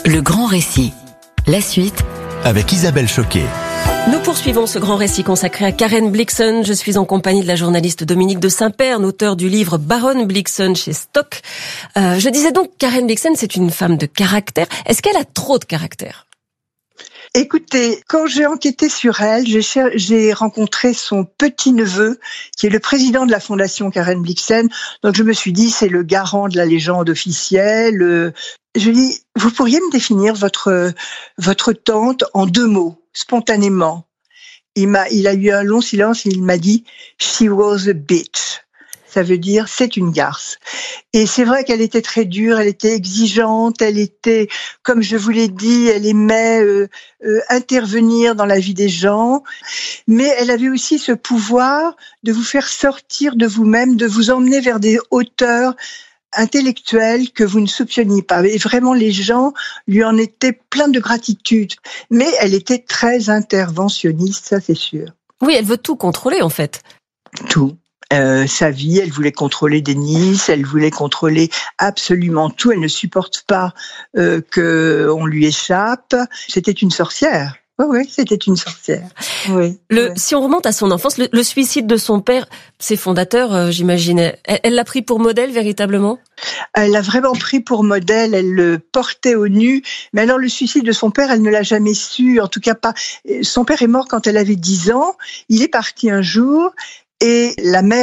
Le grand récit. La suite avec Isabelle Choquet. Nous poursuivons ce grand récit consacré à Karen Blixen. Je suis en compagnie de la journaliste Dominique de Saint-Pern, auteure du livre Baronne Blixen chez Stock. Je disais donc, Karen Blixen, c'est une femme de caractère. Est-ce qu'elle a trop de caractère ? Écoutez, quand j'ai enquêté sur elle, j'ai rencontré son petit-neveu, qui est le président de la fondation Karen Blixen. Donc je me suis dit, c'est le garant de la légende officielle. Je lui ai dit, vous pourriez me définir votre tante en 2 mots, spontanément. Il a eu un long silence et il m'a dit, she was a bitch. Ça veut dire, c'est une garce. Et c'est vrai qu'elle était très dure, elle était exigeante, elle était, comme je vous l'ai dit, elle aimait intervenir dans la vie des gens. Mais elle avait aussi ce pouvoir de vous faire sortir de vous-même, de vous emmener vers des hauteurs intellectuelles que vous ne soupçonniez pas. Et vraiment, les gens lui en étaient pleins de gratitude. Mais elle était très interventionniste, ça c'est sûr. Oui, elle veut tout contrôler en fait. Tout. Sa vie, elle voulait contrôler Denis, elle voulait contrôler absolument tout, elle ne supporte pas qu'on lui échappe. C'était une sorcière. Oui, c'était une sorcière. Oui. Si on remonte à son enfance, le suicide de son père, ses fondateurs, j'imagine, elle l'a pris pour modèle véritablement ? Elle l'a vraiment pris pour modèle, elle le portait au nu. Mais alors le suicide de son père, elle ne l'a jamais su, en tout cas pas. Son père est mort quand elle avait 10 ans, il est parti un jour et la mère